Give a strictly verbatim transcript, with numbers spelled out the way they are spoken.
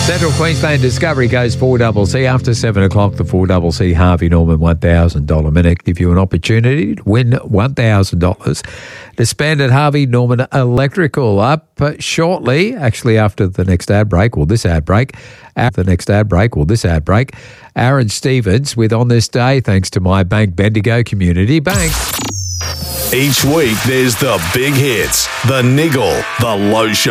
Central Queensland Discovery goes four C C after seven o'clock. The four C C Harvey Norman one thousand dollars minute give you an opportunity to win one thousand dollars to spend at Harvey Norman Electrical. Up shortly, actually after the next ad break, or this ad break, after the next ad break, or this ad break, Aaron Stevens with On This Day, thanks to My Bank Bendigo Community Bank. Each week there's the big hits, the niggle, the low show.